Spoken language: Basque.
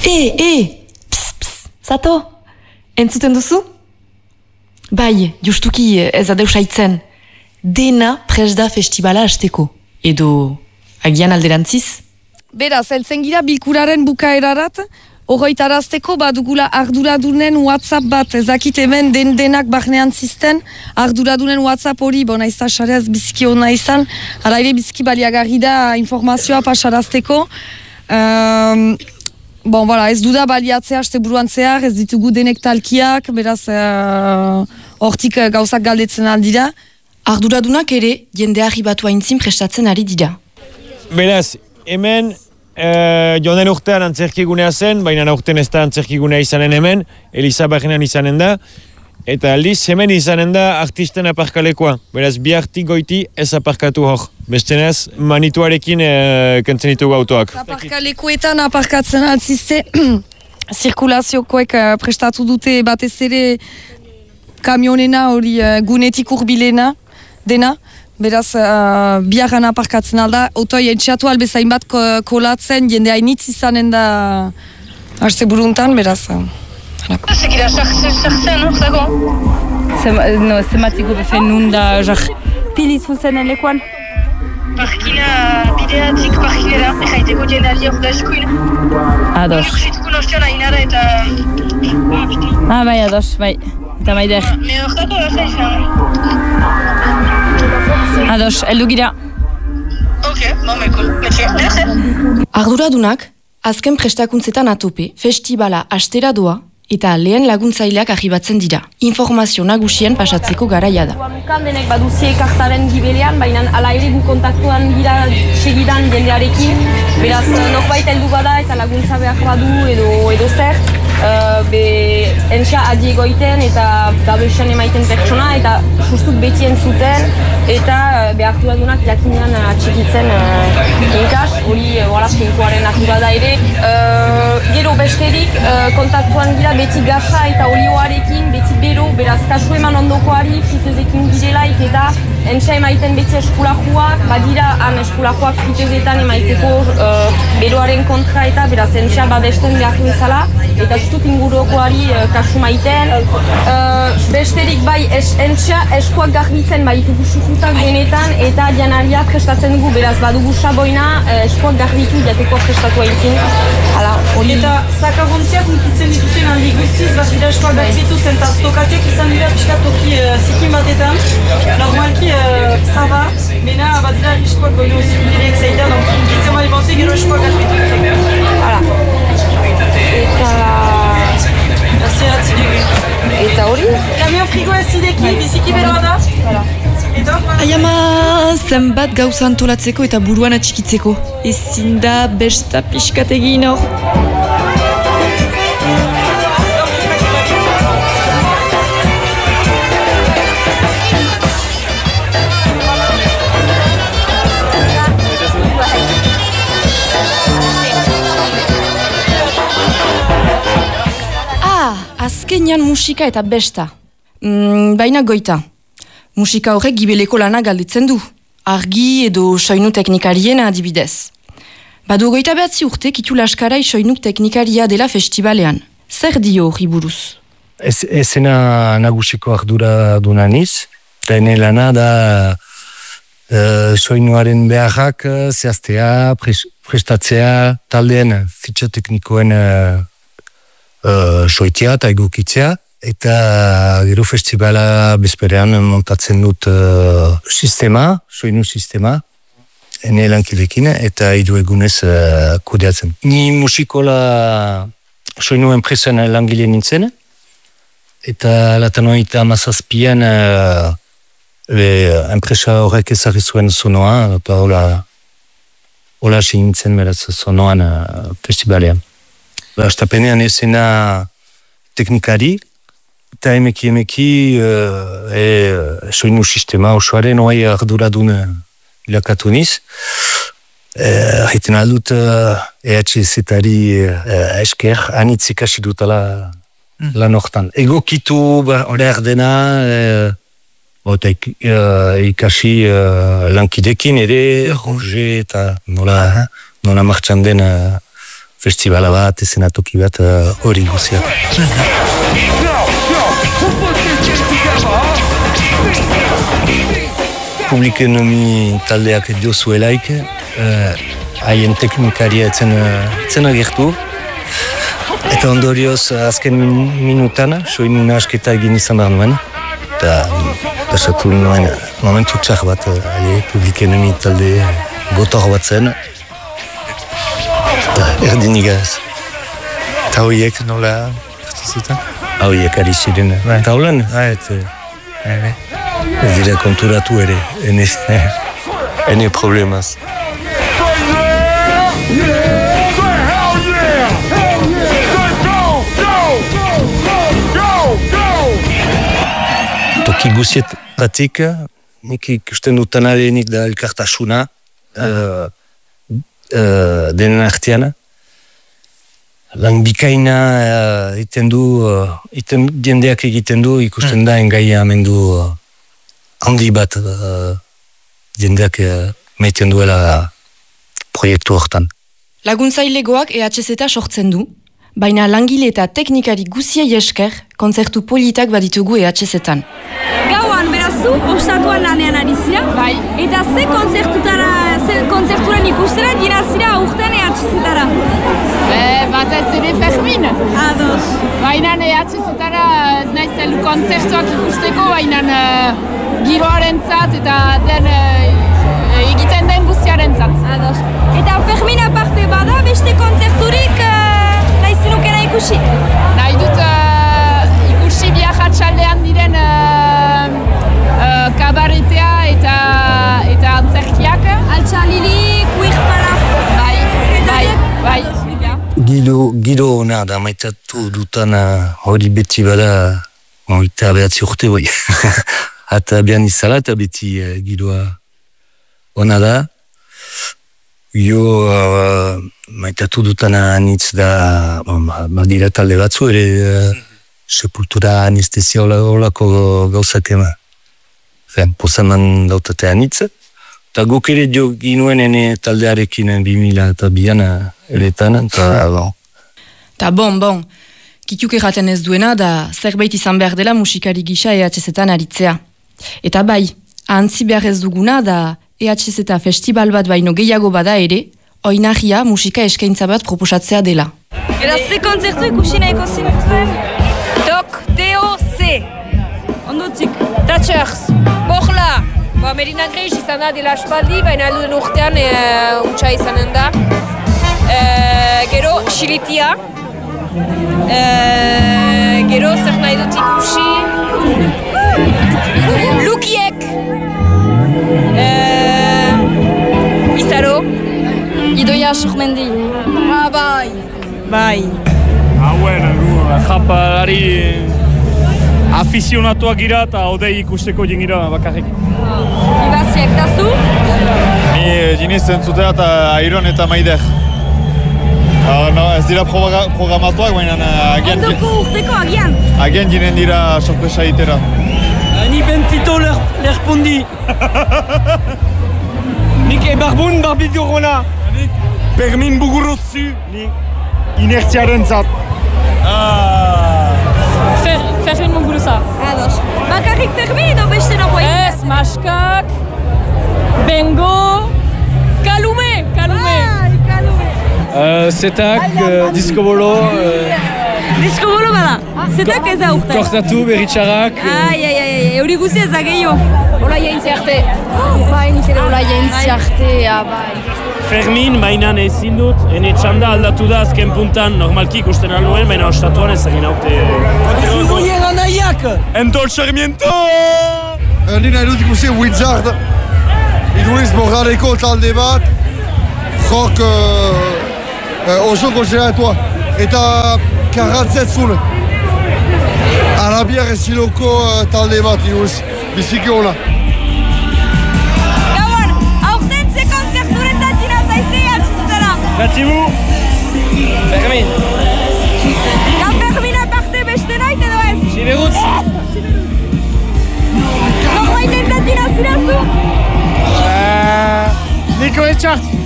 Pss, zato? Entzuten duzu? Bai, justuki ez adeus aitzen. Dena prest da festivala hasteko. Edo agian alderantziz? Beraz, heltzen gira bilkuraren bukaerarat, horretarazteko badugula arduradunen WhatsApp bat, ezakit hemen denak barnean zisten, arduradunen WhatsApp hori, bona izan xareaz biziki hona izan, ara ere biziki baliagarri da informazioa pasarazteko. Bon, voilà, ez duda baliatzea haste buruan zehar, ez ditugu denek talkiak, beraz, hortik gauzak galdetzen aldira. Arduradunak ere, jende arribatu haintzin prestatzen ari dira. Beraz, hemen joan urtean antzerkigunea zen, baina aurten ez da antzerkigunea izanen hemen, Eliza Barrenan izanen da, eta aldiz hemen izanen da artisten aparkalekoa. Beraz, bi artik goiti ez aparkatu hor. Bestenez, manituarekin kentzen ditugu autoak. Aparkalekuetan aparkatzen altzizte, zirkulaziokoek prestatu dute batez ere kamionena hori gunetik urbilena dena. Beraz, biarran aparkatzen alda, otoi entxatu albezain bat kolatzen, jende hainitz izanen da haste buruntan, beraz. Sekira sartzen, zago? Zematiko befen nun da pilizu zen elekoan? Parkina bideatik parkinera, jaiteko jenari hor da eskuin. Ados. Jitku nostiona inara eta... Bai, ados, bai. Eta maider. Me hortako da izan. Ados, heldu gira. Ok, momeko. Merci. Arduradunak, azken prestakuntzetan atope, festibala astera doa, eta lehen laguntzaileak arribatzen dira. Informazio nagusien pasatzeko garaia da. Denek baduzie kartaren gibelean, baina ala ere gu kontaktuan gira segidan jendearekin. Beraz, norbait heldu bada eta laguntza behar badu edo zer. Entxa adi egoiten eta babesian emaiten pertsona eta justuk beti entzuten eta behartu badunak jakinean atxikitzen inkas, hori finkoaren ardura da ere. Gero besterik kontaktuan gira beti gasa eta olioarekin, beti bero, beraz kasu eman ondokoari fritezekin girelaik eta entxa emaiten beti eskulajuak, badira han eskulajuak fritezetan emaiteko beroaren kontra eta beraz entxa babesten behartu bezala eta justut ingurukoari kasu maiten. Besterik bai entxa eskuak garbitzen baitugu sufutak benetan eta janaria prestatzen dugu, beraz badugu saboina eskuak garbitu jateko prestatu haitzin. Eta zakarontziak unkitzen dituzen handik guztiz, bat dira eskuak garbitu zen eta stokatiak izan dira pixka toki zikin batetan. Normalki zaba, mena bat dira eskuak goio zikileek zeitan, unkitzen bai bauzi gero eskuak garbitu. Eta hori? Kamion frigo ez zideki, biziki beroa da. Aiama, zenbat gauza antolatzeko eta buruan atxikitzeko. Ezin da besta pixkat egin hor. Azkenean musika eta besta. Baina goita. Musika horrek gibeleko lana galditzen du. Argi edo soinu teknikarien adibidez. Badu goita behatzi urte kitu laskarai soinu teknikaria dela festivalean. Zer dio hori buruz? Ezena nagusiko ardura dunaniz. Eta ene lana da soinuaren beharrak zehaztea, prestatzea, taldeen fitxa teknikoen soitea eta egokitzea, eta gero festivala bezperean montatzen dut sistema, soinu sistema, ene lankidekin, eta hiru egunez kudeatzen. Ni musikola soinu enpresan langile nintzen, eta latanoita amazazpian enpresa horrek ezarri zuen sonoa, eta hola nintzen beraz sonoan festivalean. Astapenean ezena teknikari, eta emeki soinu sistema osoaren oai arduradun ilakatu niz. Haiten aldut EHZ-etari esker, anitzik hasi dutala lan hortan. Egokitu hori ardena, ikasi lankidekin ere, Roger eta nola martxan den festibala bat, esenatoki bat, hori guziak. Publikonomi taldeak jo zuelaik, haien teknikaria etzen agertu. Eta ondorioz azken minutan, soin asketa egin izan behar nuen. Eta pasatu nuen momentu txar bat, publikonomi talde gotor bat zen. Eta erdin igaz. Eta horiek nola hartu zuten? Horiek ari ziren. Eta holan, ez dira konturatu ere, ene problemaz. Toki guzietatik, nik ikusten dutan adenik da elkartasuna, denen artean. Lan bikaina jendeak egiten du, ikusten da engaia amendu handi bat jendeak meiten duela proiektu hortan. Laguntzailegoak EHZ sortzen du, baina langile eta teknikari guziei esker kontzertu politak baditugu EHZ-etan. Gauan berazu, ostatuan lanean ari zira, bai. Eta ze kontzerturan ikustera dira zira aurten EHZ-etara? Batez ere Fermin. Ados. Baina EHZ-etara ez naiz kontzertuak ikusteko, baina giroarentzat eta egiten den guztiarentzat. Ados. Eta Fermin aparte bada beste kontzerturik nahi zinukena ikusi? Nahi dut ikusi biarratxaldean diren kabaretea eta antzerkiak. Altxalili, Queerpalaf. Bai. Giro hona da maitatu dutan hori beti bada eta behatzi urte bai. Eta bian izala eta beti giroa hona da. Maitatu dutan anitz da badira talde batzu ere sepultura anestezia olako gauzak ema. Posaman dautate anitz. Eta guk ere jo ginuen ene taldearekin 2002an eretan, eta bon. Ta bon. Kitiuk erraten ez duena da zerbait izan behar dela musikari gisa EHZ-etan aritzea. Eta bai, ahantzi behar ez duguna da EHZ festival bat baino gehiago bada ere, oinarria musika eskaintza bat proposatzea dela. Eta ze kontzertu ikusi nahiko zinutuen? T.O.C. Ondotik. Touchers. Borla. Merina Greiz izan da dela espaldi, baina alduen urtean utxa izanen da. Gero, Xilitia. Gero, zer nahi dut ikusi. Lukiek. Izaro. Idoia Surmendi. Bai. Japalari afizionatuak gira eta odei ikusteko jengira bakarrik. Ibaziak dazu? Ni jiniz zentzutea eta Airon eta Maider. Ez dira programatuak, baina agian... Ondoko urteko agian? Agian jinen dira sorpresa itera. Ni Bentito lerpundi. Nik Ebarbun barbidurona. Nik Fermin Buguruzzu. Nik inertziaren zat. Fermin Muguruza. Ados. Bakarrik Fermin edo beste nagoa? Ez, Maskak, Bengo, Kalume. Kalume. Zetak, Diskobolo... Diskobolo bada? Zetak ez da urte? Kortatu, Berritxarrak... Euri guzti ez da gehiago. Ola jaintzi arte. Bai, nik ere ola jaintzi arte, bai. Fermin, baina ezin dut, ene txanda aldatu da azken puntan, normalki ikusten alnuen, baina ostatuan ez egin haute... Zingoien anaiak! Endol Sarmiento! Nina edut ikusi Wizard, iduriz moraleko talde bat, jok oso konzeratoa, eta karratzetzun. Arabiak eziloko talde bat, iduriz, biziki hola. Batibu! Fermin! Fermin aparte beste nahi edo ez? Siberutz! Norbait entzat dira zirazu? Niko Etxart!